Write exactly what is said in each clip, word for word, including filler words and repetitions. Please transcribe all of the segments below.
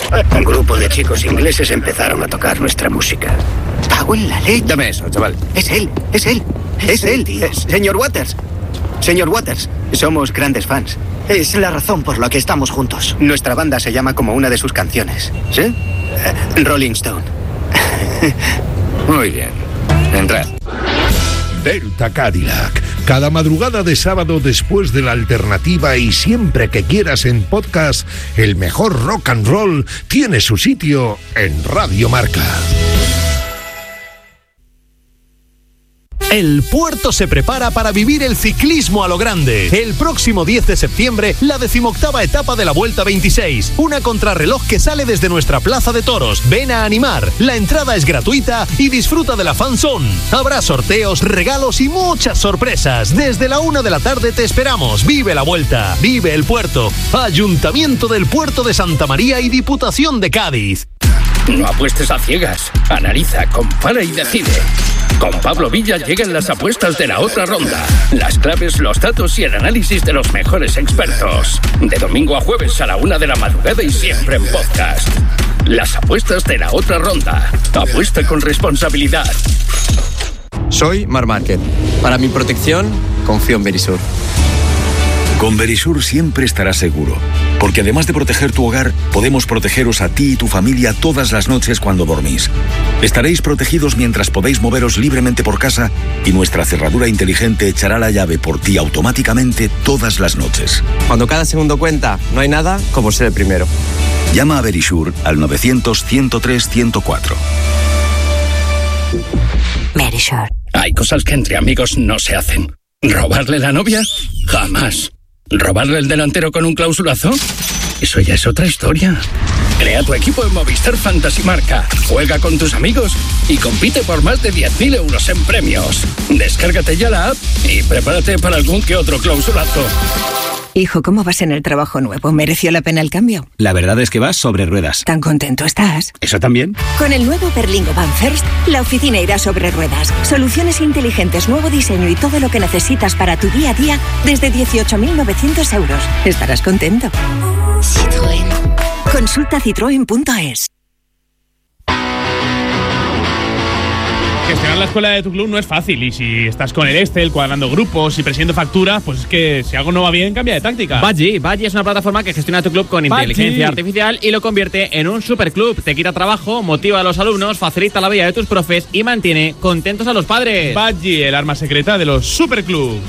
Un grupo de chicos ingleses empezaron a tocar nuestra música. ¡Cago en la leche! Dame eso, chaval. Es él, es él, es, es él, él, tío. Es, señor Waters. Señor Waters, somos grandes fans. Es la razón por la que estamos juntos. Nuestra banda se llama como una de sus canciones. ¿Sí? Uh, Rolling Stone. Muy bien. Entrad. Delta Cadillac. Cada madrugada de sábado después de la alternativa y siempre que quieras en podcast, el mejor rock and roll tiene su sitio en Radio Marca. El Puerto se prepara para vivir el ciclismo a lo grande. El próximo diez de septiembre, la decimoctava etapa de la Vuelta veintiséis. Una contrarreloj que sale desde nuestra plaza de toros. Ven a animar. La entrada es gratuita y disfruta de la fanzone. Habrá sorteos, regalos y muchas sorpresas. Desde la una de la tarde te esperamos. Vive la Vuelta. Vive el Puerto. Ayuntamiento del Puerto de Santa María y Diputación de Cádiz. No apuestes a ciegas. Analiza, compara y decide. Con Pablo Villa llegan las apuestas de la otra ronda. Las claves, los datos y el análisis de los mejores expertos. De domingo a jueves a la una de la madrugada y siempre en podcast. Las apuestas de la otra ronda. Apuesta con responsabilidad. Soy Mar Márquez. Para mi protección, confío en Verisur. Con Verisur siempre estarás seguro, porque además de proteger tu hogar, podemos protegeros a ti y tu familia todas las noches cuando dormís. Estaréis protegidos mientras podéis moveros libremente por casa y nuestra cerradura inteligente echará la llave por ti automáticamente todas las noches. Cuando cada segundo cuenta, no hay nada como ser el primero. Llama a Verisur al novecientos, ciento tres, ciento cuatro. Verisur. Hay cosas que entre amigos no se hacen. ¿Robarle la novia? Jamás. ¿Robarle el delantero con un clausulazo? Eso ya es otra historia. Crea tu equipo en Movistar Fantasy Marca. Juega con tus amigos y compite por más de diez mil euros en premios. Descárgate ya la app y prepárate para algún que otro clausulazo. Hijo, ¿cómo vas en el trabajo nuevo? ¿Mereció la pena el cambio? La verdad es que vas sobre ruedas. ¿Tan contento estás? ¿Eso también? Con el nuevo Berlingo Van First, la oficina irá sobre ruedas. Soluciones inteligentes, nuevo diseño y todo lo que necesitas para tu día a día desde dieciocho mil novecientos euros. Estarás contento. Citroën. Consulta citroen punto es. Gestionar la escuela de tu club no es fácil y si estás con el Excel, cuadrando grupos y presidiendo facturas, pues es que si algo no va bien, cambia de táctica. Badgie. Badgie es una plataforma que gestiona tu club con Badgie. inteligencia artificial y lo convierte en un superclub. Te quita trabajo, motiva a los alumnos, facilita la vida de tus profes y mantiene contentos a los padres. Badgie, el arma secreta de los superclubs.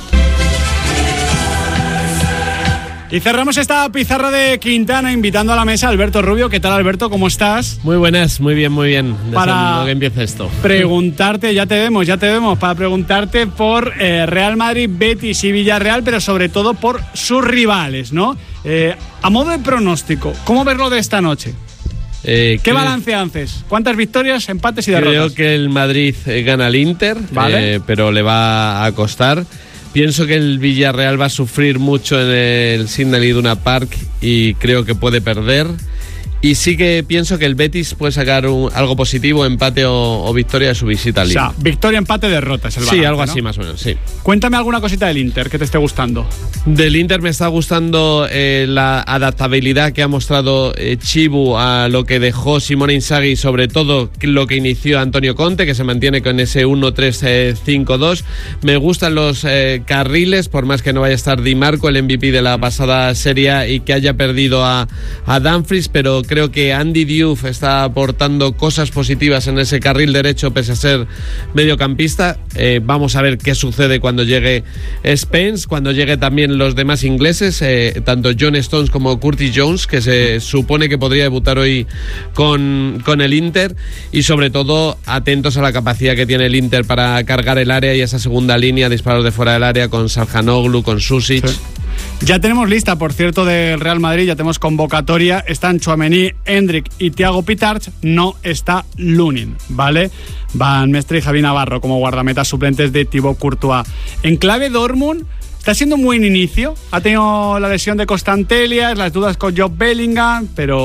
Y cerramos esta pizarra de Quintana invitando a la mesa a Alberto Rubio. ¿Qué tal, Alberto? ¿Cómo estás? Muy buenas, muy bien, muy bien. Para que empiece esto. Preguntarte, ya te vemos, ya te vemos, para preguntarte por eh, Real Madrid, Betis y Villarreal, pero sobre todo por sus rivales, ¿no? Eh, a modo de pronóstico, ¿cómo verlo de esta noche? Eh, ¿Qué balance haces? ¿Cuántas victorias, empates y derrotas? Creo que el Madrid gana al Inter, vale. eh, pero le va a costar. Pienso que el Villarreal va a sufrir mucho en el Signal Iduna Park y creo que puede perder. Y sí que pienso que el Betis puede sacar un, algo positivo, empate o, o victoria de su visita al Inter. O sea, victoria, empate, derrota es el balance, Sí, algo ¿no? así más o menos, sí. Cuéntame alguna cosita del Inter que te esté gustando. Del Inter me está gustando eh, la adaptabilidad que ha mostrado eh, Chibu a lo que dejó Simone Inzaghi, sobre todo lo que inició Antonio Conte, que se mantiene con ese uno tres cinco dos. Me gustan los eh, carriles, por más que no vaya a estar Di Marco, el M V P de la pasada Serie A, y que haya perdido a, a Dumfries, pero creo que Andy Diouf está aportando cosas positivas en ese carril derecho pese a ser mediocampista. Eh, vamos a ver qué sucede cuando llegue Spence, cuando llegue también los demás ingleses, eh, tanto John Stones como Curtis Jones, que se supone que podría debutar hoy con, con el Inter, y sobre todo atentos a la capacidad que tiene el Inter para cargar el área y esa segunda línea, disparos de fuera del área con Çalhanoğlu, con Susic. Sí. Ya tenemos lista, por cierto, del Real Madrid, ya tenemos convocatoria. Están Tchouaméni, Endrick y Thiago Pitarch. No está Lunin, ¿vale? Van Mestre y Javi Navarro como guardametas suplentes de Thibaut Courtois. En clave Dortmund, está siendo un buen inicio. Ha tenido la lesión de Constantelias, las dudas con Job Bellingham, pero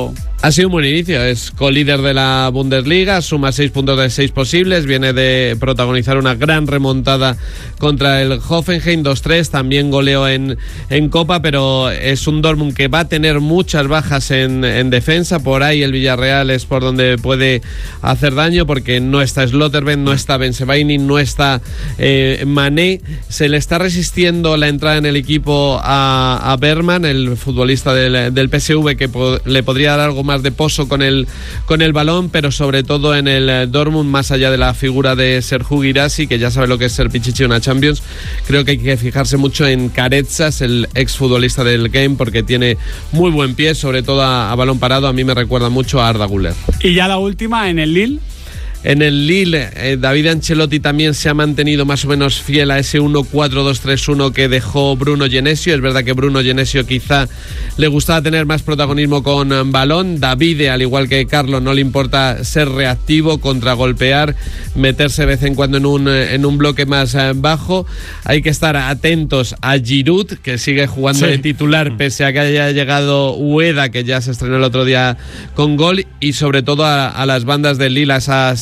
Ha sido un buen inicio, es colíder de la Bundesliga, suma seis puntos de seis posibles, viene de protagonizar una gran remontada contra el Hoffenheim dos tres, también goleó en, en Copa, pero es un Dortmund que va a tener muchas bajas en, en defensa, por ahí el Villarreal es por donde puede hacer daño, porque no está Slotterbeck, no está Bensebaini, no está eh, Mané, se le está resistiendo la entrada en el equipo a, a Bergman, el futbolista del, del P S V, que po- le podría dar algo más de pozo con el, con el balón, pero sobre todo en el Dortmund, más allá de la figura de Serhou Guirassy, que ya sabe lo que es ser pichichi en una Champions, creo que hay que fijarse mucho en Carezas, el exfutbolista del Game, porque tiene muy buen pie, sobre todo a, a balón parado. A mí me recuerda mucho a Arda Güler. Y ya la última, en el Lille. En el Lille, eh, David Ancelotti también se ha mantenido más o menos fiel a ese uno cuatro dos tres uno que dejó Bruno Genesio. Es verdad que Bruno Genesio quizá le gustaba tener más protagonismo con um, balón. Davide, al igual que Carlos, no le importa ser reactivo, contragolpear, meterse de vez en cuando en un, en un bloque más eh, bajo. Hay que estar atentos a Giroud, que sigue jugando sí. de titular, pese a que haya llegado Ueda, que ya se estrenó el otro día con gol, y sobre todo a, a las bandas del Lille, a esas